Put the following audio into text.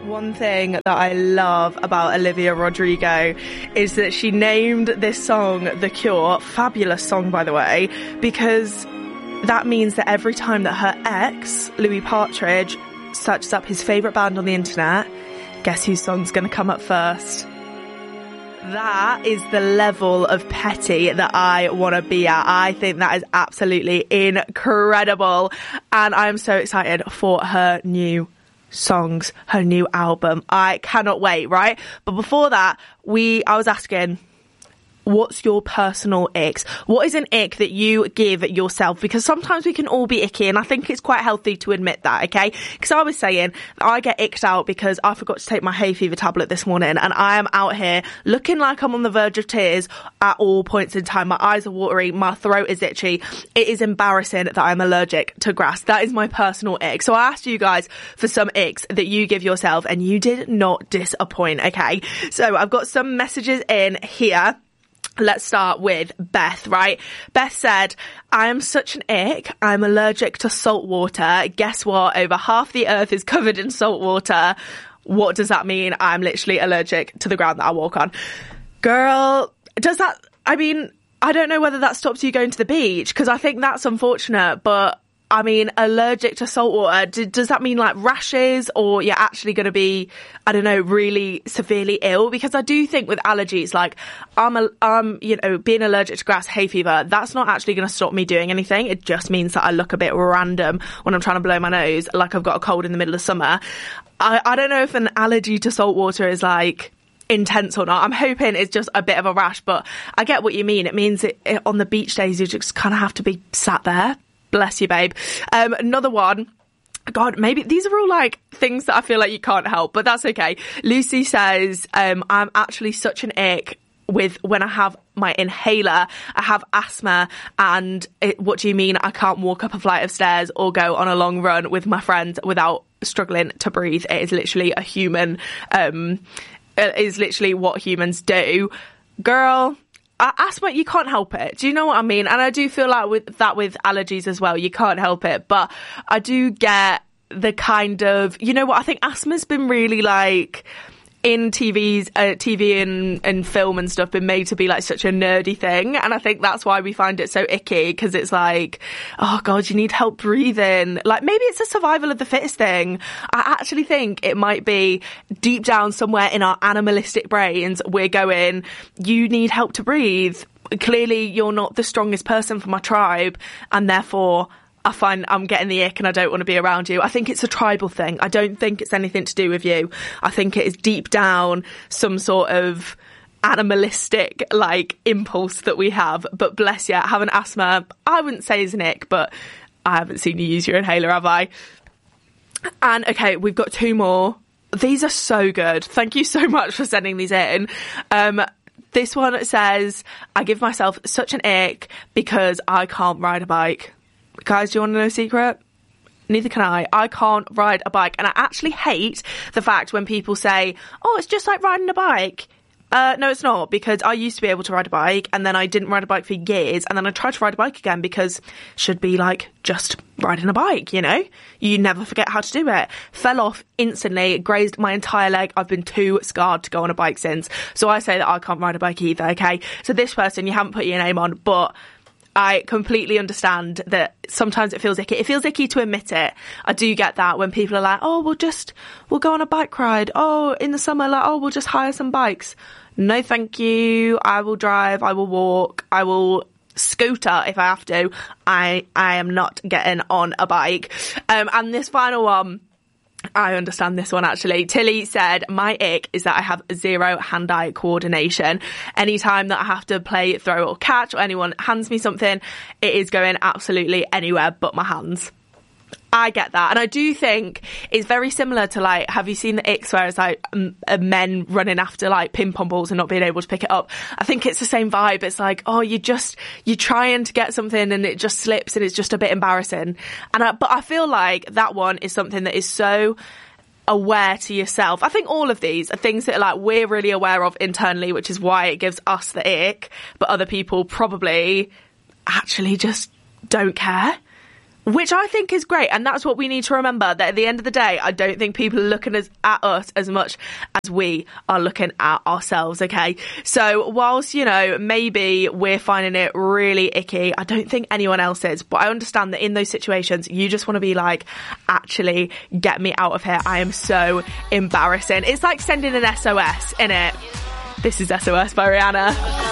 One thing that I love about Olivia Rodrigo is that she named this song The Cure, fabulous song by the way, because that means that every time that her ex, Louis Partridge, searches up his favourite band on the internet, guess whose song's going to come up first? That is the level of petty that I want to be at. I think that is absolutely incredible. And I'm so excited for her new songs, her new album. I cannot wait, right? But before that, I was asking, what's your personal icks? What is an ick that you give yourself? Because sometimes we can all be icky, and I think it's quite healthy to admit that, okay? Because I was saying, I get icked out because I forgot to take my hay fever tablet this morning, and I am out here looking like I'm on the verge of tears at all points in time. My eyes are watery, my throat is itchy. It is embarrassing that I'm allergic to grass. That is my personal ick. So I asked you guys for some icks that you give yourself, and you did not disappoint, okay? So I've got some messages in here. Let's start with Beth, right? Beth said, I am such an ick. I'm allergic to salt water. Guess what? Over half the earth is covered in salt water. What does that mean? I'm literally allergic to the ground that I walk on. Girl, I don't know whether that stops you going to the beach, because I think that's unfortunate, but I mean, allergic to salt water, does that mean like rashes, or you're actually going to be, I don't know, really severely ill? Because I do think with allergies, like being allergic to grass, hay fever, that's not actually going to stop me doing anything. It just means that I look a bit random when I'm trying to blow my nose, like I've got a cold in the middle of summer. I don't know if an allergy to salt water is like intense or not. I'm hoping it's just a bit of a rash, but I get what you mean. It means on the beach days, you just kind of have to be sat there. Bless you, babe. Another one. God, maybe these are all like things that I feel like you can't help, but that's okay. Lucy says, I'm actually such an ick with when I have my inhaler. I have asthma, and what do you mean I can't walk up a flight of stairs or go on a long run with my friends without struggling to breathe? It is literally it is literally what humans do. Girl, asthma, you can't help it. Do you know what I mean? And I do feel like with allergies as well, you can't help it. But I do get the kind of, you know what, I think asthma's been really like in TV and film and stuff, been made to be like such a nerdy thing. And I think that's why we find it so icky, because it's like, oh God, you need help breathing. Like maybe it's a survival of the fittest thing. I actually think it might be deep down somewhere in our animalistic brains, we're going, you need help to breathe. Clearly you're not the strongest person for my tribe, and therefore I find I'm getting the ick and I don't want to be around you. I think it's a tribal thing. I don't think it's anything to do with you. I think it is deep down some sort of animalistic like impulse that we have. But bless you, having asthma, I wouldn't say is an ick, but I haven't seen you use your inhaler, have I? And okay, we've got two more. These are so good. Thank you so much for sending these in. This one says, I give myself such an ick because I can't ride a bike. Guys, do you want to know a secret? Neither can I. I can't ride a bike. And I actually hate the fact when people say, oh, it's just like riding a bike. No, it's not, because I used to be able to ride a bike, and then I didn't ride a bike for years, and then I tried to ride a bike again because it should be like just riding a bike, you know? You never forget how to do it. Fell off instantly, grazed my entire leg. I've been too scarred to go on a bike since. So I say that I can't ride a bike either, okay? So this person, you haven't put your name on, but I completely understand that sometimes it feels icky. It feels icky to admit it. I do get that when people are like, oh, we'll go on a bike ride. Oh, in the summer, like, oh, we'll just hire some bikes. No, thank you. I will drive. I will walk. I will scooter if I have to. I am not getting on a bike. And this final one, I understand this one actually. Tilly said, my ick is that I have zero hand-eye coordination. Anytime that I have to play, throw or catch, or anyone hands me something, it is going absolutely anywhere but my hands. I get that. And I do think it's very similar to like, have you seen the icks where it's like men running after like ping pong balls and not being able to pick it up? I think it's the same vibe. It's like, oh, you're trying to get something and it just slips and it's just a bit embarrassing. But I feel like that one is something that is so aware to yourself. I think all of these are things that like we're really aware of internally, which is why it gives us the ick, but other people probably actually just don't care. Which I think is great. And that's what we need to remember, that at the end of the day, I don't think people are looking at us as much as we are looking at ourselves, okay? So whilst, you know, maybe we're finding it really icky, I don't think anyone else is. But I understand that in those situations, you just want to be like, actually, get me out of here. I am so embarrassing. It's like sending an SOS, innit? This is SOS by Rihanna.